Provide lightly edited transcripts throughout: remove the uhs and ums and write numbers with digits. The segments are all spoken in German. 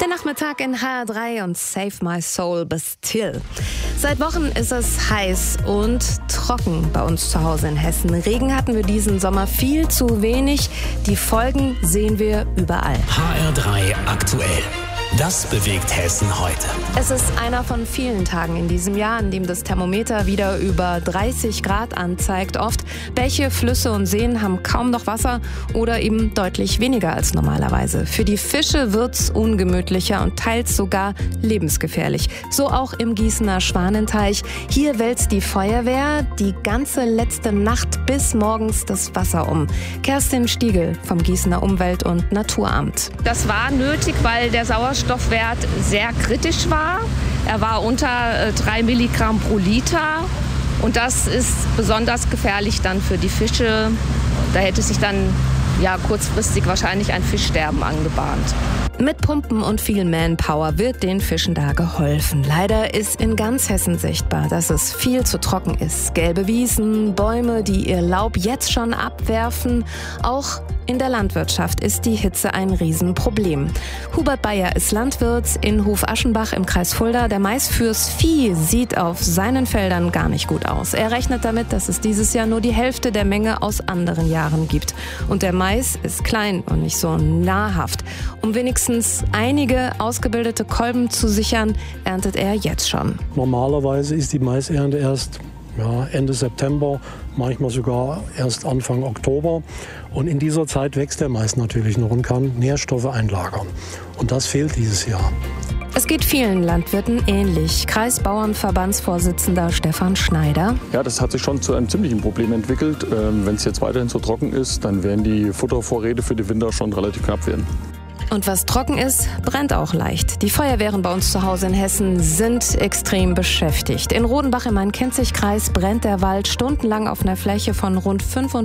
Der Nachmittag in HR3 und Save My Soul Bastille. Seit Wochen ist es heiß und trocken bei uns zu Hause in Hessen. Regen hatten wir diesen Sommer viel zu wenig. Die Folgen sehen wir überall. HR3 aktuell. Das bewegt Hessen heute. Es ist einer von vielen Tagen in diesem Jahr, an dem das Thermometer wieder über 30 Grad anzeigt. Oft Bäche, Flüsse und Seen haben kaum noch Wasser oder eben deutlich weniger als normalerweise. Für die Fische wird's ungemütlicher und teils sogar lebensgefährlich. So auch im Gießener Schwanenteich. Hier wälzt die Feuerwehr die ganze letzte Nacht bis morgens das Wasser um. Kerstin Stiegel vom Gießener Umwelt- und Naturamt. Das war nötig, weil der Sauerstoffwert sehr kritisch war. Er war unter 3 Milligramm pro Liter und das ist besonders gefährlich dann für die Fische. Da hätte sich dann kurzfristig wahrscheinlich ein Fischsterben angebahnt. Mit Pumpen und viel Manpower wird den Fischen da geholfen. Leider ist in ganz Hessen sichtbar, dass es viel zu trocken ist. Gelbe Wiesen, Bäume, die ihr Laub jetzt schon abwerfen. Auch in der Landwirtschaft ist die Hitze ein Riesenproblem. Hubert Bayer ist Landwirt in Hof-Aschenbach im Kreis Fulda. Der Mais fürs Vieh sieht auf seinen Feldern gar nicht gut aus. Er rechnet damit, dass es dieses Jahr nur die Hälfte der Menge aus anderen Jahren gibt. Und der Mais ist klein und nicht so nahrhaft. Um wenigstens einige ausgebildete Kolben zu sichern, erntet er jetzt schon. Normalerweise ist die Maisernte erst Ende September, manchmal sogar erst Anfang Oktober. Und in dieser Zeit wächst der Mais natürlich noch und kann Nährstoffe einlagern. Und das fehlt dieses Jahr. Es geht vielen Landwirten ähnlich. Kreisbauernverbandsvorsitzender Stefan Schneider. Ja, das hat sich schon zu einem ziemlichen Problem entwickelt. Wenn es jetzt weiterhin so trocken ist, dann werden die Futtervorräte für die Winter schon relativ knapp werden. Und was trocken ist, brennt auch leicht. Die Feuerwehren bei uns zu Hause in Hessen sind extrem beschäftigt. In Rodenbach im Main-Kinzig-Kreis brennt der Wald stundenlang auf einer Fläche von rund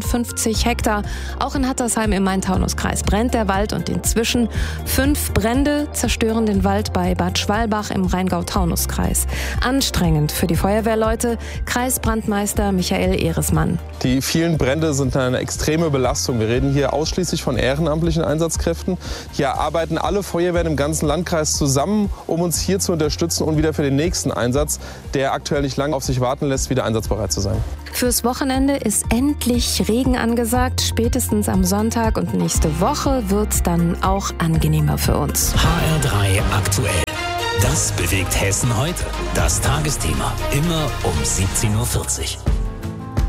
55 Hektar. Auch in Hattersheim im Main-Taunus-Kreis brennt der Wald und inzwischen 5 Brände zerstören den Wald bei Bad Schwalbach im Rheingau-Taunus-Kreis. Anstrengend für die Feuerwehrleute, Kreisbrandmeister Michael Ehresmann. Die vielen Brände sind eine extreme Belastung. Wir reden hier ausschließlich von ehrenamtlichen Einsatzkräften. Hier arbeiten alle Feuerwehren im ganzen Landkreis zusammen, um uns hier zu unterstützen und wieder für den nächsten Einsatz, der aktuell nicht lange auf sich warten lässt, wieder einsatzbereit zu sein. Fürs Wochenende ist endlich Regen angesagt, spätestens am Sonntag, und nächste Woche wird's dann auch angenehmer für uns. HR3 aktuell. Das bewegt Hessen heute. Das Tagesthema. Immer um 17:40 Uhr.